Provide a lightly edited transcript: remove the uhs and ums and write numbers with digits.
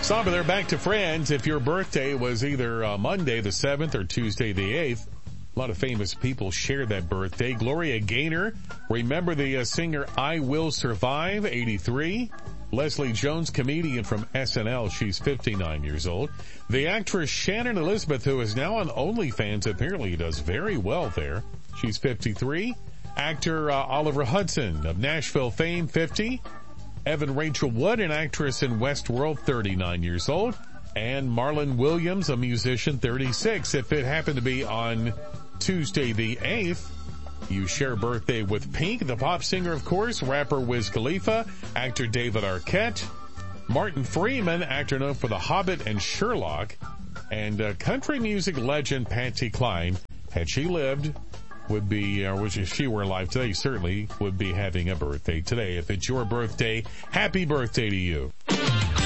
Stop there, back to Friends. If your birthday was either Monday the 7th or Tuesday the 8th, a lot of famous people share that birthday. Gloria Gaynor, remember the singer I Will Survive, 83. Leslie Jones, comedian from SNL, she's 59 years old. The actress Shannon Elizabeth, who is now on OnlyFans, apparently does very well there. She's 53. Actor Oliver Hudson of Nashville fame, 50. Evan Rachel Wood, an actress in Westworld, 39 years old. And Marlon Williams, a musician, 36. If it happened to be on Tuesday the 8th, you share birthday with Pink, the pop singer, of course, rapper Wiz Khalifa, actor David Arquette, Martin Freeman, actor known for The Hobbit and Sherlock, and country music legend Patsy Cline. Had she lived, would be, or if she were alive today, certainly would be having a birthday today. If it's your birthday, happy birthday to you.